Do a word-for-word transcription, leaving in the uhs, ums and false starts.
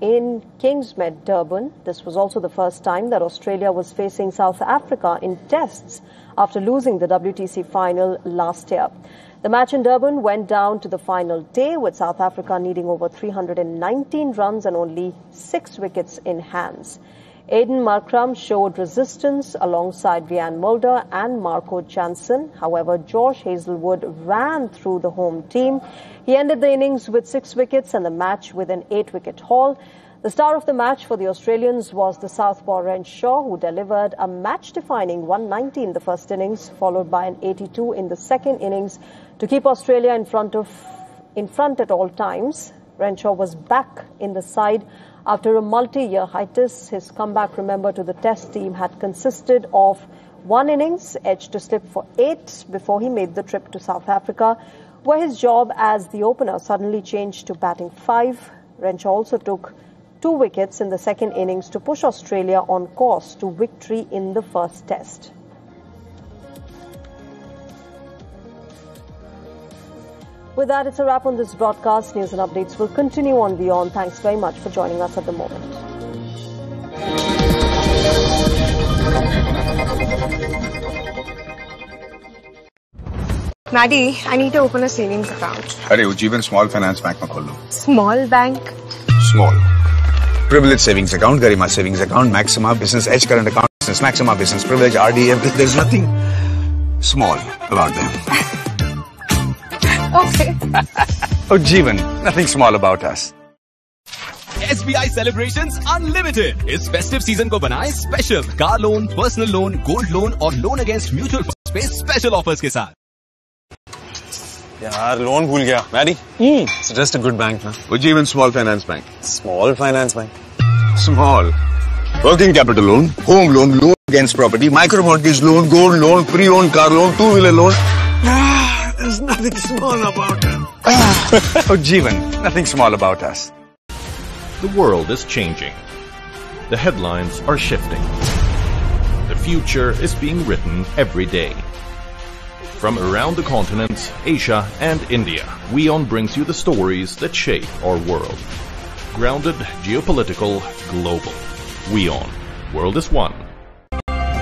in Kingsmead, Durban. This was also the first time that Australia was facing South Africa in tests after losing the W T C final last year. The match in Durban went down to the final day, with South Africa needing over three hundred nineteen runs and only six wickets in hands. Aiden Markram showed resistance alongside Rian Mulder and Marco Jansen. However, Josh Hazlewood ran through the home team. He ended the innings with six wickets and the match with an eight-wicket haul. The star of the match for the Australians was the southpaw Renshaw, who delivered a match-defining one ninety in the first innings, followed by an eighty-two in the second innings to keep Australia in front of in front at all times. Renshaw was back in the side after a multi-year hiatus. His comeback, remember, to the Test team had consisted of one innings, edged to slip for eight before he made the trip to South Africa, where his job as the opener suddenly changed to batting five. Renshaw also took two wickets in the second innings to push Australia on course to victory in the first Test. With that, it's a wrap on this broadcast. News and updates will continue on Beyond. Thanks very much for joining us at the moment. Maddie, I need to open a savings account. Arey, Ujjivan Small Finance Bank mein khol lo. Small bank? Small. Privilege savings account, Garima savings account, Maxima Business Edge current account, Business Maxima Business Privilege, R D F. There's nothing small about them. Okay. Ujjivan, nothing small about us. S B I Celebrations Unlimited. इस festive season को बनाए special. Car loan, personal loan, gold loan और loan against mutual funds पे special offers के साथ. यार loan भूल गया. Maddie, mm. It's just a good bank, na. Ujjivan Small Finance Bank. Small finance bank. Small. Working capital loan, home loan, loan against property, micro mortgage loan, gold loan, pre-owned car loan, two-wheeler loan. There's nothing small about it. Ujjivan, nothing small about us. The world is changing. The headlines are shifting. The future is being written every day. From around the continent, Asia and India, WION brings you the stories that shape our world. Grounded, geopolitical, global. WION. World is one.